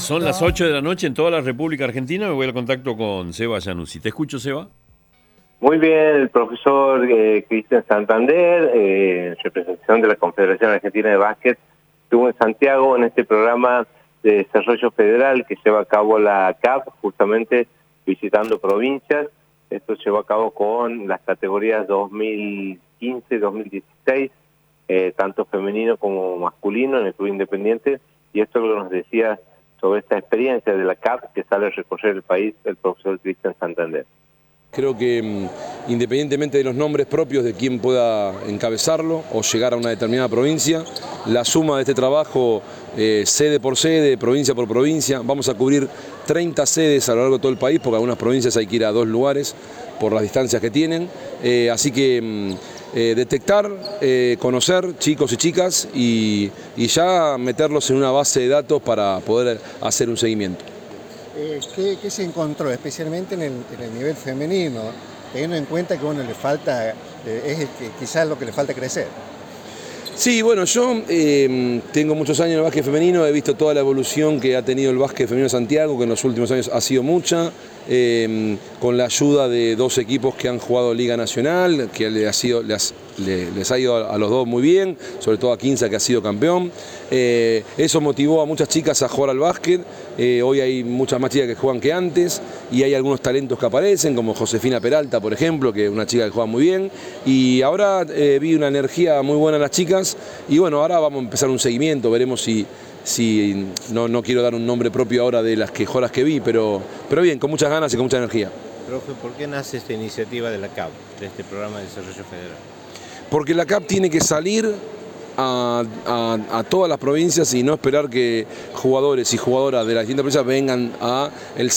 Son las 8 de la noche en toda la República Argentina. Me voy al contacto con Seba Januzzi. ¿Te escucho, Seba? Muy bien, el profesor Cristian Santander, en representación de la Confederación Argentina de Básquet, estuvo en Santiago en este programa de desarrollo federal que lleva a cabo la CAP, justamente visitando provincias. Esto se llevó a cabo con las categorías 2015-2016, tanto femenino como masculino en el Club Independiente, y esto es lo que nos decía sobre esta experiencia de la CAP que sale a recorrer el país el profesor Cristian Santander. Creo que independientemente de los nombres propios de quien pueda encabezarlo o llegar a una determinada provincia, la suma de este trabajo, sede por sede, provincia por provincia, vamos a cubrir 30 sedes a lo largo de todo el país, porque algunas provincias hay que ir a 2 lugares por las distancias que tienen, así que detectar, conocer chicos y chicas y ya meterlos en una base de datos para poder hacer un seguimiento. ¿Qué se encontró especialmente en el nivel femenino, teniendo en cuenta que le falta, quizás lo que le falta crecer? Sí, bueno, yo tengo muchos años en el básquet femenino, he visto toda la evolución que ha tenido el básquet femenino de Santiago, que en los últimos años ha sido mucha, con la ayuda de 2 equipos que han jugado Liga Nacional, que les ha ido a los 2 muy bien, sobre todo a Quinza, que ha sido campeón. Eso motivó a muchas chicas a jugar al básquet. Hoy hay muchas más chicas que juegan que antes y hay algunos talentos que aparecen, como Josefina Peralta, por ejemplo, que es una chica que juega muy bien. Y ahora vi una energía muy buena en las chicas y bueno, ahora vamos a empezar un seguimiento, veremos si no quiero dar un nombre propio ahora de las horas que vi, pero bien, con muchas ganas y con mucha energía. Profe, ¿por qué nace esta iniciativa de la CAP, de este programa de desarrollo federal? Porque la CAP tiene que salir a todas las provincias y no esperar que jugadores y jugadoras de las distintas provincias vengan a el